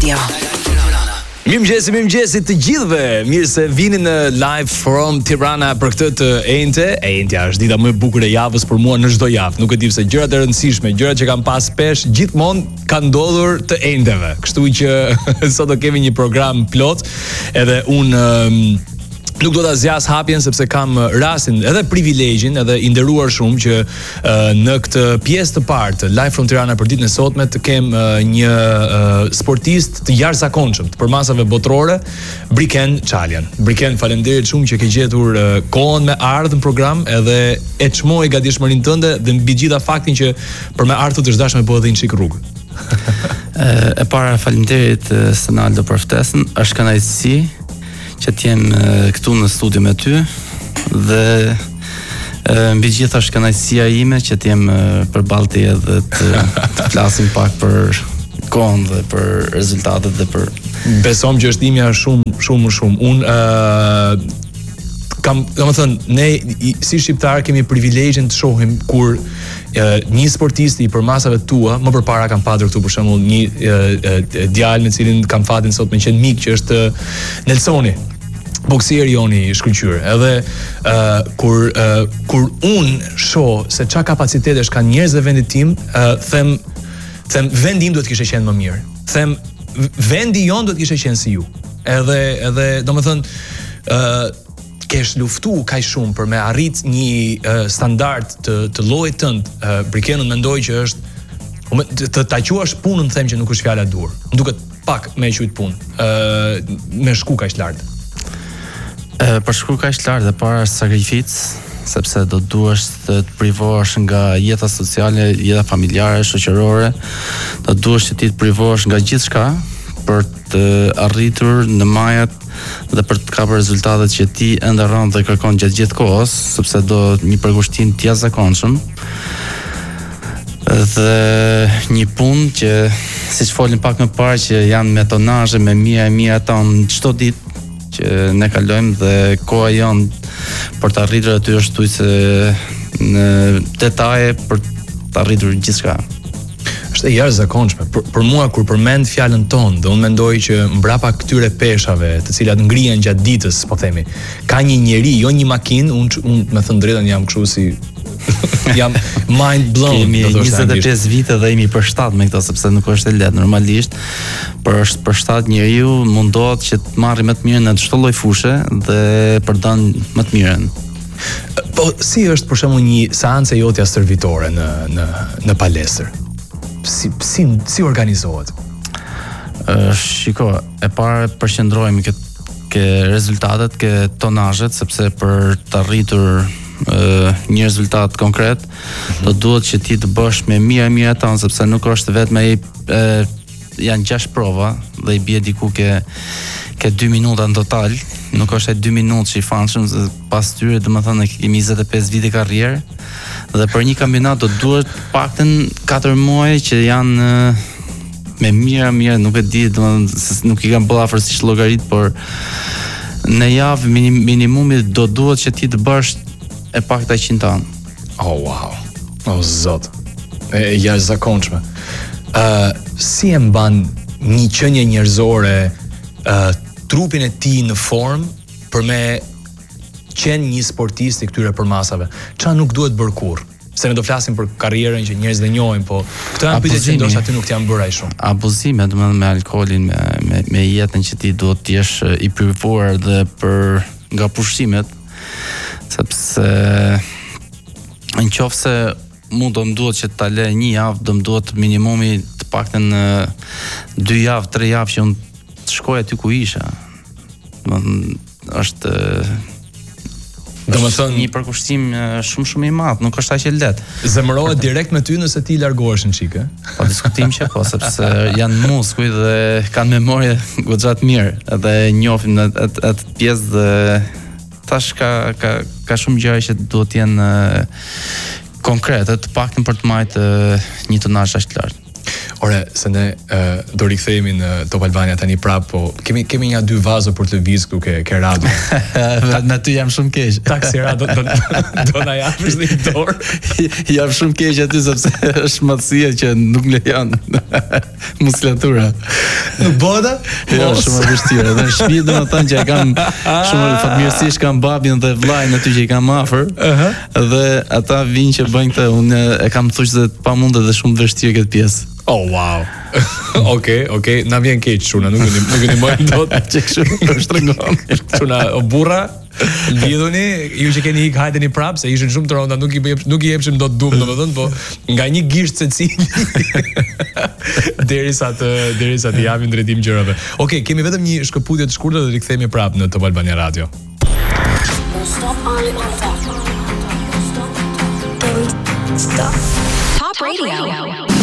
Radio. Mirëmëngjes të gjithëve. Mirë se vini në Live from Tirana për këtë të enjte. Enjtja është dita më e bukur e javës për mua në çdo javë. Nuk e di pse gjërat e rëndësishme, gjërat që kam pas pesh gjithmonë kanë ndodhur të enjteve. Kështu që sot do kemi një program plot, edhe nuk do ta zjas hapjen sepse kam rastin edhe privilegjin edhe i nderuar shumë që në këtë pjesë të parë të Live from Tirana për ditën e sotme të kem një sportist të jashtëzakonshëm të përmasave botërore, Briken Çaljan. Briken, faleminderit shumë që ke gjetur kohën me ardhmë në program edhe e çmoj gatishmërinë tënde dhe mbi gjitha faktin që për me ardhur të është dashur me bëu edhe një çik rrugë. E para faleminderit Senaldo për ftesën. Është kënaqësi që t'jem këtu në studio me ty dhe mbi gjithë është kënaqësia ime që t'jem përballë teje dhe të flasim pak për kohën dhe për rezultatet dhe për... Besom që është imja shumë. Unë ne si shqiptar kemi privilegjin të shohim kur një sportist i përmasave tua, më përpara kam padur këtu për shembull një djalë me cilin kam fatin sot me qenë mik që është Nelsoni, boksieri joni i shkëlqyer. Edhe kur unë shoh se çka kapacitetesh kanë njerëz në vendin tim, them vendi im duhet të kishte qenë më mirë. Them vendi jon duhet të kishte qenë si ju. Edhe domethënë kesh luftu kaq shumë për me arrit një standard të llojit tënd. Brikenun mendoj që është të ta quash punën, them që nuk është fjala dur. Më duket pak me quajt punë. Me shku kaq lart. Për shku kaq lart dhe para sakrificë, sepse do duhesh të privohesh nga jeta sociale, jeta familjare, shoqërore, do duhesh që ti të privohesh nga gjithçka për të arritur në majat dhe për të kapur rezultatet që ti ende rënd dhe kërkon gjatë gjithë kohës, sepse do një përkushtim të jashtëzakonshëm dhe një punë që siç folën pak më parë që janë me tonazhe me mira tonë çdo ditë që ne kalojmë dhe koha jonë për të arritur aty është tujse në detaje për të arritur gjithçka. Është e jashtëzakonshme. Për mua kur përmend fjalën tonë, dhe unë mendoj që mbrapa këtyre peshave, të cilat ngrihen gjatë ditës, po themi, ka një njeri, jo një makinë, unë me thënë drejtën jam kështu si jam mind blown. Kemi 25 vite dhe jemi për shtat me këto, sepse nuk është e lehtë normalisht. Për shtat njeriu mundohet që të marrë më të mirën në çdo lloj fushë dhe përdon më të mirën. Po si është për shembull një seancë jotja stërvitore në palestër? Si organizohet? Shiko, e para përqendrohemi ke rezultatet, ke tonazhet, sepse për të arritur një rezultat konkret, do duhet që ti të bësh me mira tonë, sepse nuk është vetëm janë 6 prova dhe i bie diku ke 2 minuta në total, nuk është 2 minutë që i famshëm, pas tyre domethënë kemi 25 vite karrierë dhe për një kampionat do duhet paktën 4 muaj që janë me mira, nuk e di, domethënë nuk i kam bëlla afërsisht llogarit, por në javë minimumi do duhet që ti të bësh e pakta 100 tanë. Oh wow. Oh zot. E jashtëzakonshme. Si e mban një qenie njerëzore trupin e tij në formë për me qenë një sportist i këtyre përmasave? Çfarë nuk duhet bërë kurrë? Se ne do flasim për karrierën që njerëzit e njohin, po këto janë pyetje që ndoshta aty nuk të janë bërë ai shumë. Abuzime, domethënë me alkoolin, me jetën që ti duhet të jesh i privuar dhe për nga pushimet, sepse nëse mu do më duhet që ta lë një javë, do më duhet minimumi të paktën 2 javë, 3 javë që unë të shkoj aty ku isha. Është një përkushtim shumë i madh, nuk është aq e lehtë. Zemërohet direkt me ty nëse ti largohesh në çike? Po diskutim që po, sepse janë muskuj dhe kanë memorie goxha të mirë, edhe njohin atë pjesë dhe tash ka shumë gjëra që duhet të jenë konkrete, të paktën për të marrë një tonazh aq të lartë. Ore, se ne do rikthehemi në Top Albania tani prap, po kemi një 2 vazo për të lëviz këtu ke radio. Me ty jam shumë keq. Taksira do na japësh një dorë. Jam shumë keq aty sepse është matësia që nuk lejon muskulatura. Nuk bëda? Jo, shumë e vështirë. Dhe në shtëpi domethënë që e kam shumë fatmirësisht kam babin dhe vllajën aty që i kam afër. Dhe ata vinë që bëjnë këtë, unë e kam thuaj se pamundet dhe shumë vështirë këtë pjesë. Oh, wow. Okej, na vjen keq çuna, nuk e ndihmojmë dot që kështu shtrëngon. Çuna o burra, lidhuni, ju që keni hik hajdeni prap se ishin shumë të ronda, nuk i jepshim dot dum, domethënë, po nga një gisht secili derisa të japim drejtim gjërave. Okej, kemi vetëm një shkëputje të shkurtër dhe rikthehemi prap në Top Albania Radio. Stop Radio.